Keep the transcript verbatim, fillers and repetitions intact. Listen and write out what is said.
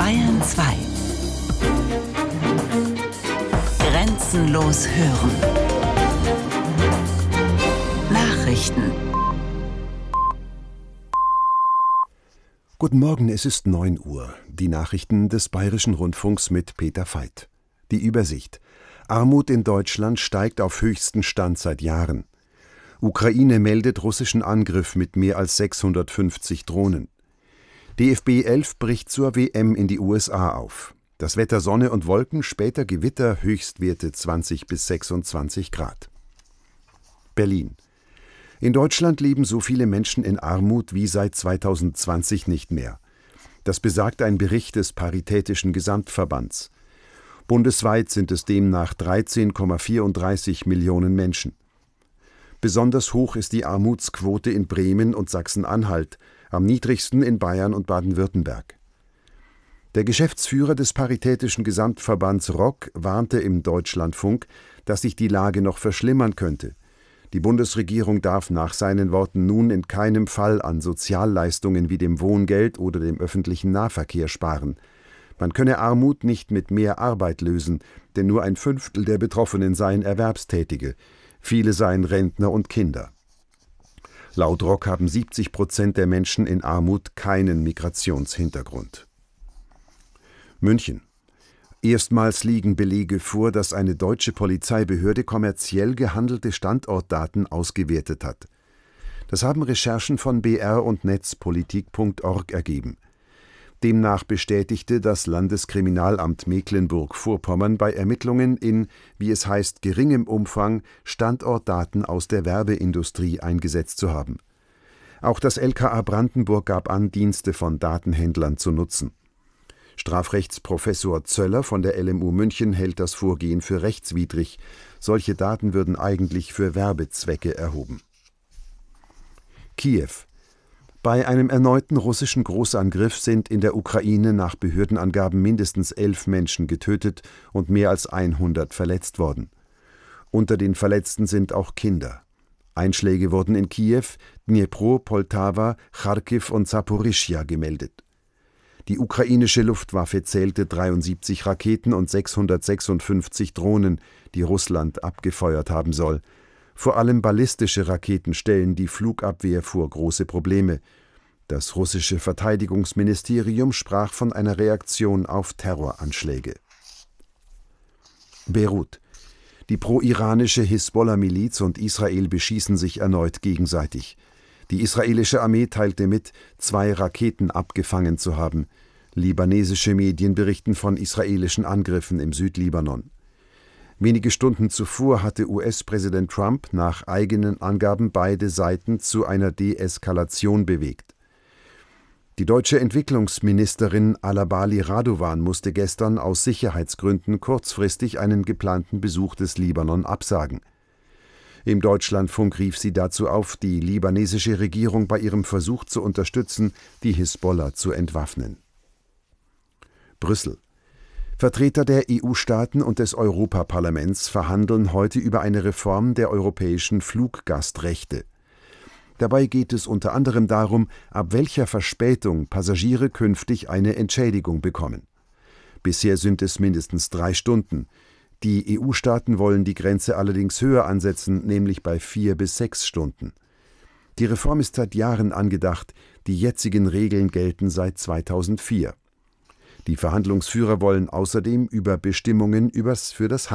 Bayern zwei. Grenzenlos hören. Nachrichten. Guten Morgen, es ist neun Uhr. Die Nachrichten des Bayerischen Rundfunks mit Peter Veit. Die Übersicht. Armut in Deutschland steigt auf höchsten Stand seit Jahren. Ukraine meldet russischen Angriff mit mehr als sechshundertfünfzig Drohnen. D F B elf bricht zur W M in die U S A auf. Das Wetter Sonne und Wolken, später Gewitter, Höchstwerte zwanzig bis sechsundzwanzig Grad. Berlin. In Deutschland leben so viele Menschen in Armut wie seit zweitausendzwanzig nicht mehr. Das besagt ein Bericht des Paritätischen Gesamtverbands. Bundesweit sind es demnach dreizehn Komma vierunddreißig Millionen Menschen. Besonders hoch ist die Armutsquote in Bremen und Sachsen-Anhalt, am niedrigsten in Bayern und Baden-Württemberg. Der Geschäftsführer des Paritätischen Gesamtverbands Rock warnte im Deutschlandfunk, dass sich die Lage noch verschlimmern könnte. Die Bundesregierung darf nach seinen Worten nun in keinem Fall an Sozialleistungen wie dem Wohngeld oder dem öffentlichen Nahverkehr sparen. Man könne Armut nicht mit mehr Arbeit lösen, denn nur ein Fünftel der Betroffenen seien Erwerbstätige. Viele seien Rentner und Kinder. Laut Rock haben siebzig Prozent der Menschen in Armut keinen Migrationshintergrund. München. Erstmals liegen Belege vor, dass eine deutsche Polizeibehörde kommerziell gehandelte Standortdaten ausgewertet hat. Das haben Recherchen von B R und netzpolitik punkt org ergeben. Demnach bestätigte das Landeskriminalamt Mecklenburg-Vorpommern bei Ermittlungen in, wie es heißt, geringem Umfang Standortdaten aus der Werbeindustrie eingesetzt zu haben. Auch das L K A Brandenburg gab an, Dienste von Datenhändlern zu nutzen. Strafrechtsprofessor Zöller von der L M U München hält das Vorgehen für rechtswidrig. Solche Daten würden eigentlich für Werbezwecke erhoben. Kiew. Bei einem erneuten russischen Großangriff sind in der Ukraine nach Behördenangaben mindestens elf Menschen getötet und mehr als hundert verletzt worden. Unter den Verletzten sind auch Kinder. Einschläge wurden in Kiew, Dnipro, Poltawa, Charkiw und Saporischschja gemeldet. Die ukrainische Luftwaffe zählte dreiundsiebzig Raketen und sechshundertsechsundfünfzig Drohnen, die Russland abgefeuert haben soll. Vor allem ballistische Raketen stellen die Flugabwehr vor große Probleme. Das russische Verteidigungsministerium sprach von einer Reaktion auf Terroranschläge. Beirut. Die pro-iranische Hisbollah-Miliz und Israel beschießen sich erneut gegenseitig. Die israelische Armee teilte mit, zwei Raketen abgefangen zu haben. Libanesische Medien berichten von israelischen Angriffen im Südlibanon. Wenige Stunden zuvor hatte U S-Präsident Trump nach eigenen Angaben beide Seiten zu einer Deeskalation bewegt. Die deutsche Entwicklungsministerin Alabali Radovan musste gestern aus Sicherheitsgründen kurzfristig einen geplanten Besuch des Libanon absagen. Im Deutschlandfunk rief sie dazu auf, die libanesische Regierung bei ihrem Versuch zu unterstützen, die Hisbollah zu entwaffnen. Brüssel. Vertreter der E U-Staaten und des Europaparlaments verhandeln heute über eine Reform der europäischen Fluggastrechte. Dabei geht es unter anderem darum, ab welcher Verspätung Passagiere künftig eine Entschädigung bekommen. Bisher sind es mindestens drei Stunden. Die E U-Staaten wollen die Grenze allerdings höher ansetzen, nämlich bei vier bis sechs Stunden. Die Reform ist seit Jahren angedacht, die jetzigen Regeln gelten seit zweitausendvier. Die Verhandlungsführer wollen außerdem über Bestimmungen übers für das